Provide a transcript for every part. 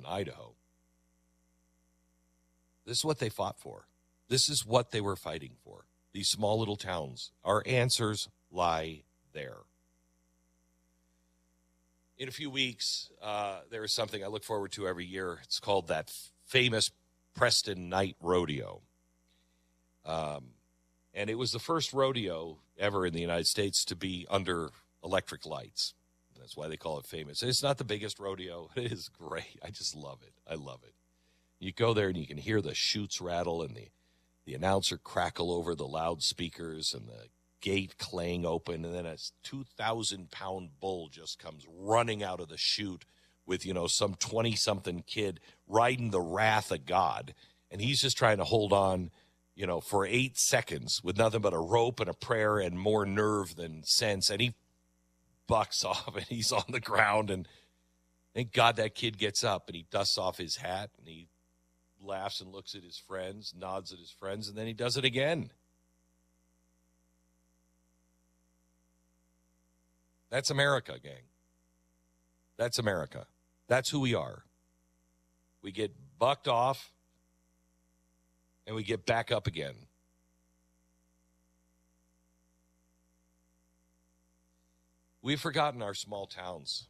in Idaho. This is what they fought for. This is what they were fighting for. These small little towns. Our answers lie there. In a few weeks, there is something I look forward to every year. It's called that famous Preston Night Rodeo. And it was the first rodeo ever in the United States to be under electric lights. That's why they call it famous. It's not the biggest rodeo. It is great. I just love it. I love it. You go there and you can hear the chutes rattle and the announcer crackle over the loudspeakers and the gate clang open, and then a 2,000-pound bull just comes running out of the chute with, some 20-something kid riding the wrath of God, and he's just trying to hold on, for 8 seconds with nothing but a rope and a prayer and more nerve than sense, and he bucks off, and he's on the ground, and thank God that kid gets up, and he dusts off his hat, and he laughs and looks at his friends, nods at his friends, and then he does it again. That's America, gang. That's America. That's who we are. We get bucked off, and we get back up again. We've forgotten our small towns.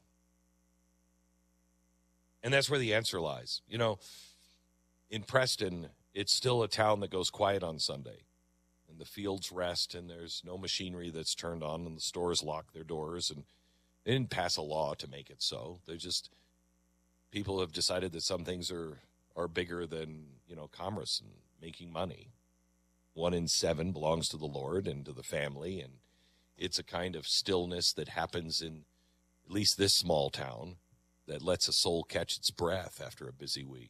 And that's where the answer lies. In Preston, it's still a town that goes quiet on Sunday. And the fields rest, and there's no machinery that's turned on, and the stores lock their doors. And they didn't pass a law to make it so. They're just, people have decided that some things are bigger than, commerce and making money. 1 in 7 belongs to the Lord and to the family, and it's a kind of stillness that happens in at least this small town that lets a soul catch its breath after a busy week.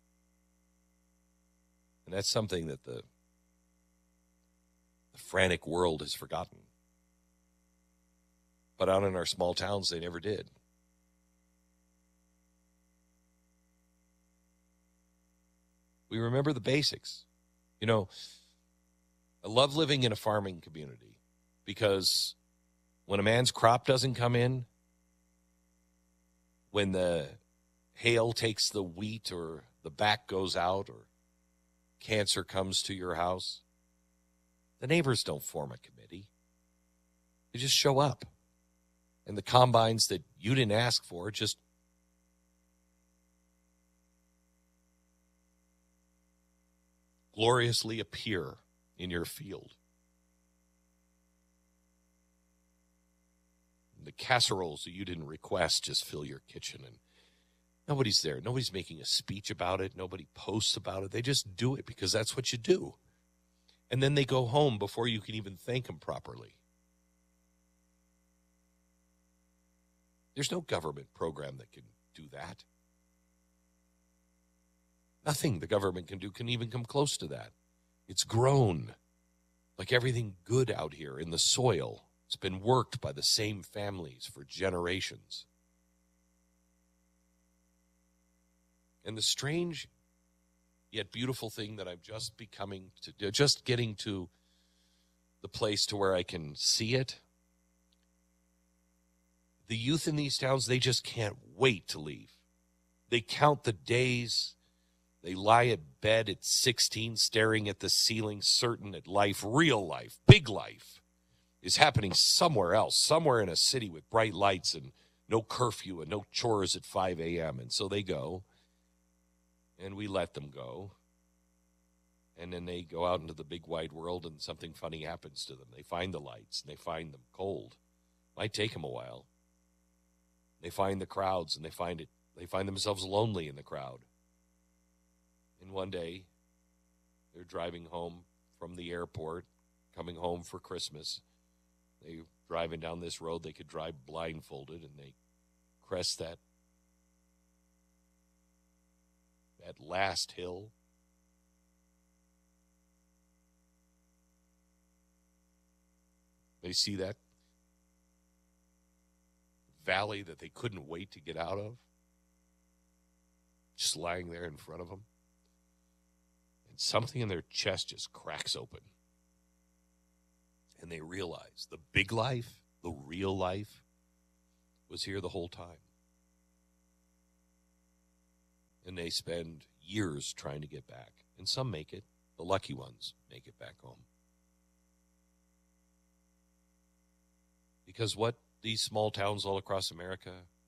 And that's something that the frantic world has forgotten. But out in our small towns, they never did. We remember the basics. I love living in a farming community because when a man's crop doesn't come in, when the hail takes the wheat or the back goes out or cancer comes to your house, the neighbors don't form a committee. They just show up. And the combines that you didn't ask for just gloriously appear in your field. And the casseroles that you didn't request just fill your kitchen, and nobody's there. Nobody's making a speech about it. Nobody posts about it. They just do it because that's what you do. And then they go home before you can even thank them properly. There's no government program that can do that. Nothing the government can do can even come close to that. It's grown like everything good out here in the soil. It's been worked by the same families for generations. And the strange yet beautiful thing that I'm just getting to the place to where I can see it. The youth in these towns, they just can't wait to leave. They count the days. They lie at bed at 16, staring at the ceiling, certain that life, real life, big life, is happening somewhere else, somewhere in a city with bright lights and no curfew and no chores at 5 a.m. And so they go, and we let them go. And then they go out into the big wide world, and something funny happens to them. They find the lights, and they find them cold. Might take them a while. They find the crowds, and they find themselves lonely in the crowd. And one day, they're driving home from the airport, coming home for Christmas. They're driving down this road. They could drive blindfolded, and they crest that last hill. They see that valley that they couldn't wait to get out of, just lying there in front of them. And something in their chest just cracks open. And they realize the big life, the real life, was here the whole time. and they spend years trying to get back. And some make it. The lucky ones make it back home. Because what these small towns all across America